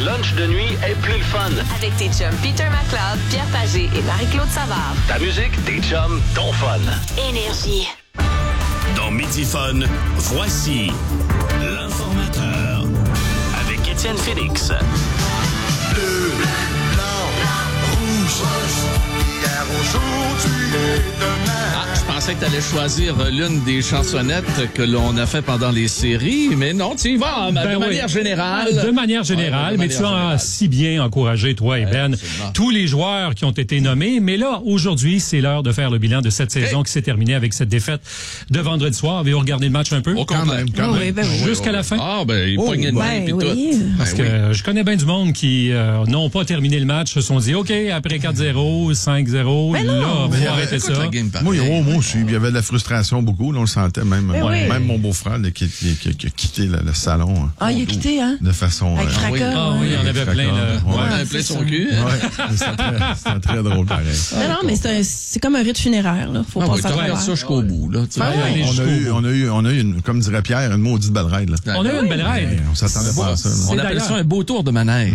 lunch de nuit est plus le fun. Avec tes chums Peter McLeod, Pierre Pagé et Marie-Claude Savard. Ta musique, tes chums, ton fun. Énergie. Dans Midi Fun, voici l'informateur avec Étienne Félix. Bleu, blanc, rouge, hier, aujourd'hui et demain. Je pensais que tu allais choisir l'une des chansonnettes que l'on a fait pendant les séries, mais non, tu y vas de manière générale. De manière générale, mais tu as si bien encouragé, toi et Ben, tous les joueurs qui ont été nommés. Mais là, aujourd'hui, c'est l'heure de faire le bilan de cette saison qui s'est terminée avec cette défaite de vendredi soir. Avez-vous regardé le match un peu? Quand même. Jusqu'à la fin? Ah, ben, il pognait de main et tout. Parce que je connais bien du monde qui n'ont pas terminé le match, se sont dit, OK, après 4-0, 5-0, là, faut arrêter ça. Moi, aussi, il y avait de la frustration beaucoup, là, on le sentait même. Même mon beau-frère là, qui a quitté le salon. Il a quitté, hein? De façon... Avec fracas. Oui, il y en avait plein. Plein son cul. C'était très drôle, pareil. Non, mais c'est comme un rite funéraire, là. Faut pas savoir. Tu ça jusqu'au bout, là. On a eu, comme dirait Pierre, une maudite belle ride, là. On a eu une belle ride. On s'attendait pas à ça. On appelle ça un beau tour de manège.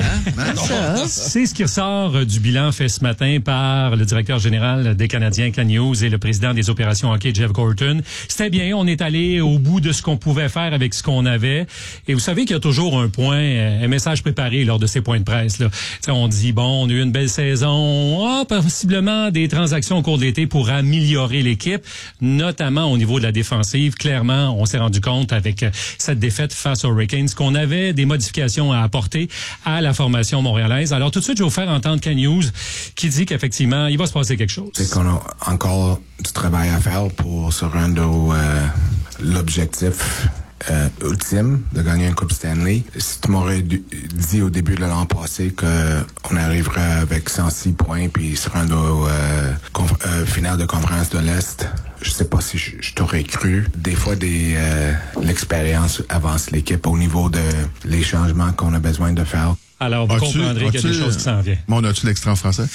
C'est ce qui ressort du bilan fait ce matin par le directeur général des Canadiens, Ken Hughes, et le président des opérations hockey, Jeff Gorton. C'était bien, on est allé au bout de ce qu'on pouvait faire avec ce qu'on avait. Et vous savez qu'il y a toujours un message préparé lors de ces points de presse, là. T'sais, on dit, bon, on a eu une belle saison, possiblement des transactions au cours de l'été pour améliorer l'équipe, notamment au niveau de la défensive. Clairement, on s'est rendu compte avec cette défaite face aux Hurricanes qu'on avait des modifications à apporter à la formation montréalaise. Alors tout de suite, je vais vous faire entendre Ken Hughes qui dit qu'effectivement, il va se passer quelque chose. C'est qu'on a encore du travail à faire pour se rendre l'objectif ultime de gagner une Coupe Stanley. Si tu m'aurais dit au début de l'an passé qu'on arriverait avec 106 points puis se rendre au finale de conférence de l'Est, je sais pas si je t'aurais cru. Des fois, l'expérience avance l'équipe au niveau de les changements qu'on a besoin de faire. Alors, vous comprendrez qu'il y a des choses qui s'en viennent. Bon, on a-tu l'extrait en français?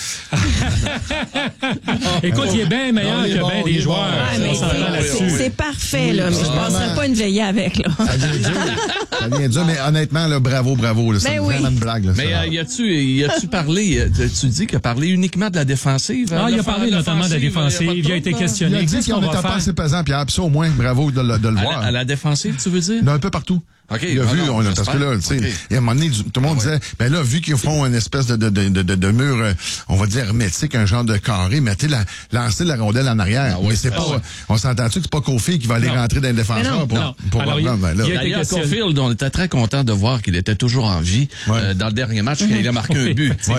Écoute, il est bien meilleur que bien des joueurs. C'est parfait, là. Mais je ne passerais pas une veillée avec, là. Ça vient dur, mais honnêtement, là, bravo. Là, c'est vraiment une blague. Là, mais y a-tu parlé, tu dis qu'il a parlé uniquement de la défensive? Il a parlé notamment de la défensive. Il a été questionné. Il a dit qu'on n'était pas assez pesant, Pierre. Puis ça, au moins, bravo de le voir. À la défensive, tu veux dire? Non, un peu partout. Okay, il a vu, parce que là, tu sais, à un moment donné, tout le monde disait, ben là, vu qu'ils font une espèce de mur, on va dire hermétique, un genre de carré, lancez la rondelle en arrière. Mais c'est pas, on s'entend-tu que c'est pas Caulfield qui va aller rentrer dans le défenseur pour D'ailleurs, Caulfield, on était très content de voir qu'il était toujours en vie dans le dernier match, qu'il a marqué un but.